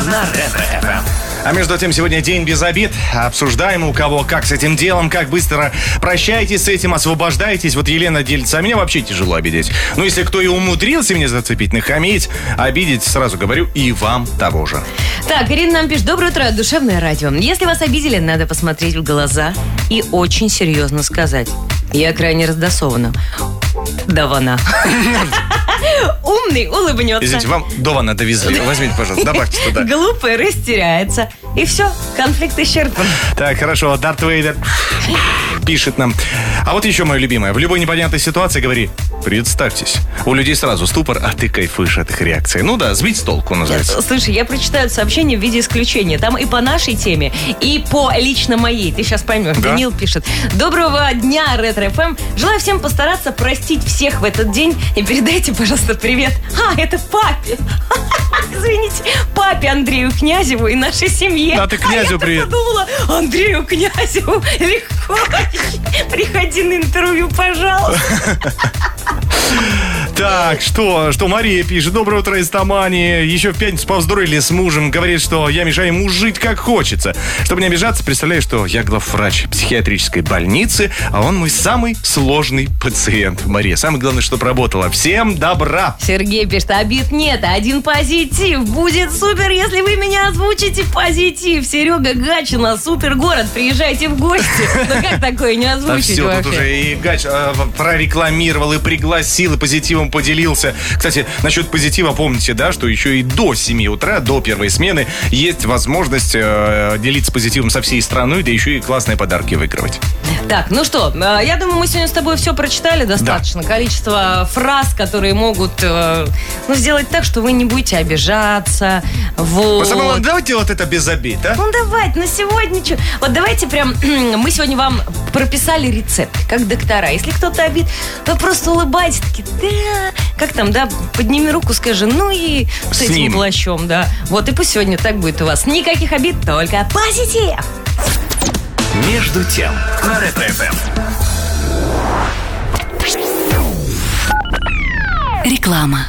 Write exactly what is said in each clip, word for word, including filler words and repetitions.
на Ретро-эф эм. А между тем, сегодня день без обид. Обсуждаем, у кого как с этим делом, как быстро прощаетесь с этим, освобождаетесь. Вот Елена делится, а меня вообще тяжело обидеть. Но если кто и умудрился меня зацепить, нахамить, обидеть, сразу говорю, и вам того же. Так, Ирина нам пишет: доброе утро, душевное радио. Если вас обидели, надо посмотреть в глаза и очень серьезно сказать: я крайне раздосована. Давана. Умный улыбнется. Извините, вам Дована довезли. Возьмите, пожалуйста, добавьте туда. Глупый растеряется. И все, конфликт исчерпан. Так, хорошо, Дарт Вейдер пишет нам. А вот еще мое любимое. В любой непонятной ситуации говори: представьтесь. У людей сразу ступор, а ты кайфуешь от их реакции. Ну да, сбить с толку называется. Слушай, я прочитаю сообщение в виде исключения. Там и по нашей теме, и по лично моей. Ты сейчас поймешь. Да? Данил пишет: доброго дня, Ретро-эф эм. Желаю всем постараться простить всех в этот день. И передайте, пожалуйста, привет. А, это папе. Извините, папе Андрею Князеву и нашей семье. А ты Князю а привет. Я подумала: Андрею Князеву легко. Приходи на интервью, пожалуйста. Так, что, что Мария пишет. Доброе утро из Тамани. Еще в пятницу повздорили с мужем. Говорит, что я мешаю ему жить как хочется. Чтобы не обижаться, представляю, что я главврач психиатрической больницы, а он мой самый сложный пациент. Мария, самое главное, чтобы работала. Всем добра. Сергей пишет: обид нет, один позитив. Будет супер, если вы меня озвучите. Позитив. Серега Гатчина, супер город. Приезжайте в гости. Ну как такое не озвучить все, вообще? Тут уже и Гач э, прорекламировал, и пригласил, и позитивом поделился. Кстати, насчет позитива, помните, да, что еще и до семи утра, до первой смены, есть возможность э, делиться позитивом со всей страной, да еще и классные подарки выигрывать. Так, ну что, э, я думаю, мы сегодня с тобой все прочитали достаточно. Да. Количество фраз, которые могут э, ну, сделать так, что вы не будете обижаться. Вот. Самому, давайте вот это без обид, а? Ну давайте, на сегодня что? Вот давайте прям, мы сегодня вам прописали рецепт, как доктора. Если кто-то обид, вы просто улыбайтесь, такие: да, как там, да, подними руку, скажи, ну и с, с этим ним. Плащом, да. Вот, и пусть сегодня так будет у вас. Никаких обид, только позитив. Между тем, на Ретро-эф эм. Реклама.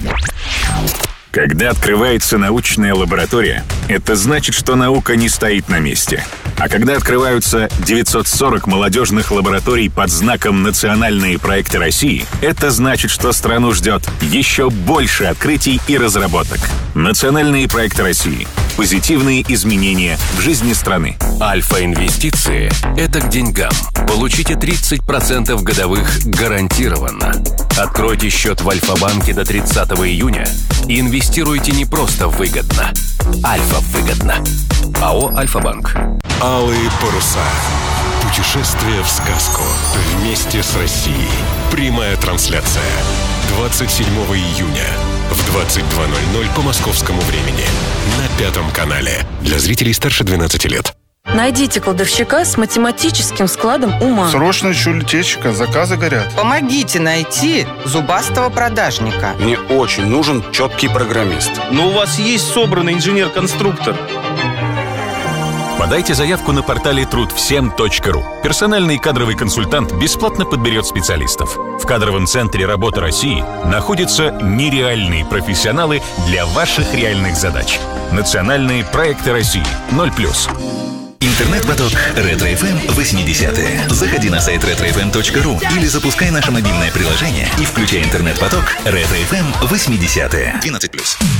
Когда открывается научная лаборатория, это значит, что наука не стоит на месте. А когда открываются девятьсот сорок молодежных лабораторий под знаком «Национальные проекты России», это значит, что страну ждет еще больше открытий и разработок. Национальные проекты России. Позитивные изменения в жизни страны. Альфа-инвестиции – это к деньгам. Получите тридцать процентов годовых гарантированно. Откройте счет в Альфа-банке до тридцатого июня и инвестируйте не просто выгодно. Альфа-выгодно. АО «Альфа-банк». Алые паруса. Путешествие в сказку. Вместе с Россией. Прямая трансляция. двадцать седьмого июня в двадцать два ноль ноль по московскому времени. На Пятом канале. Для зрителей старше двенадцати лет. Найдите кладовщика с математическим складом ума. Срочно ищу летчика, заказы горят. Помогите найти зубастого продажника. Мне очень нужен четкий программист. Но у вас есть собранный инженер-конструктор. Подайте заявку на портале труд всем точка ру. Персональный кадровый консультант бесплатно подберет специалистов. В кадровом центре «Работа России» находятся нереальные профессионалы для ваших реальных задач. Национальные проекты России. ноль плюс. Интернет-поток Ретро-эф эм восьмидесятые. Заходи на сайт ретро эф эм точка ру или запускай наше мобильное приложение и включай интернет-поток Ретро-эф эм восьмидесятые. двенадцать плюс.